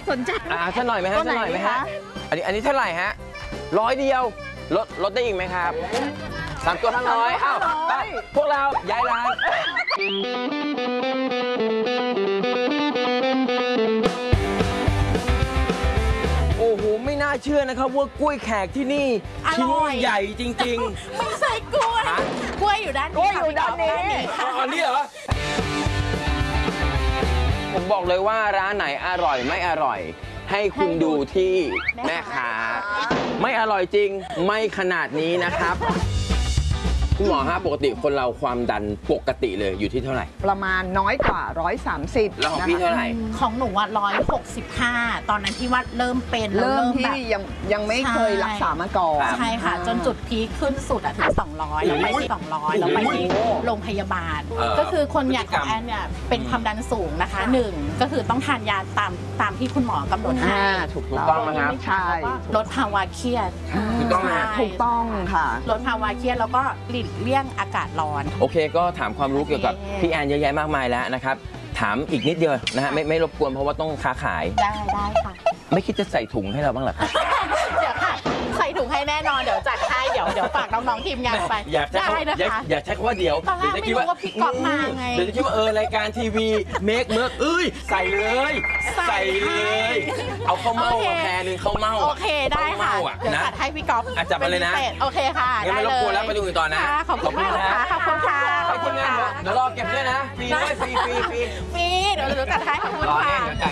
สนใจสักหน่อยไหมฮะสักหน่อยไหมฮะอันนี้เท่าไหร่ฮะ100 เดียวลดได้อีกไหมครับ3 ตัว500อ้าวไปพวกเราย้ายร้านโอ้โหไม่น่าเชื่อนะครับว่ากล้วยแขกที่นี่ชิ้นใหญ่จริงๆไม่ใช่กล้วยกล้วยอยู่ด้านนี้อันนี้เหรอผมบอกเลยว่าร้านไหนอร่อยไม่อร่อยให้คุณดูที่แม่ค้าไม่อร่อยจริงไม่ขนาดนี้นะครับคุณหมอฮะปกติคนเราความดันปกติเลยอยู่ที่เท่าไหร่ประมาณน้อยกว่า130 แล้วของพี่เท่าไหร่ของหนูว่า165ตอนนั้นที่ว่าเริ่มเป็นเริ่มที่ยังไม่เคยรักษามาก่อนใช่ค่ะจนจุดพีคขึ้นสุดถึง200แล้วไปที่200แล้วไปที่โรงพยาบาลก็คือคนอย่างของแอนเนี่ยเป็นความดันสูงนะคะ1ก็คือต้องทานยาตามที่คุณหมอกำหนดให้ถูกต้องนะครับใช่ลดภาวะเครียดถูกต้องถูกต้องค่ะลดภาวะเครียดแล้วก็หลีกเลี่ยงอากาศร้อนโอเคก็ถามความรู้เกี่ยวกับพี่แอนเยอะแยะมากมายแล้วนะครับถามอีกนิดเดียวนะฮะไม่รบกวนเพราะว่าต้องค้าขายได้ค่ะไม่คิดจะใส่ถุงให้เราบ้างหรอครับเดี๋ยวค่ะใส่ถุงให้แน่นอนเดี๋ยวจัดให้เดี๋ยวฝากน้องๆทีมงานไปได้นะคะอย่าใช้คำว่าเดี๋ยวตอนแรกไม่รู้ว่าพี่ก๊อฟมาไงเดี๋ยวจะคิดว่ารายการทีวีเมคใส่เลยเอาข้าวเม่ามาแพรนึงข้าวเม่าโอเคได้ค่ะเดี๋ยวจัดให้พี่ก๊อฟจับมาเลยนะโอเคค่ะงั้นไม่รบกวนแล้วไปดูต่อนะขอบคุณมากค่ะขอบคุณค่ะไปทีมงานเดี๋ยวรอเก็บด้วยนะฟรีด้วยฟรีเดี๋ยวจัดให้ขอบคุณค่ะ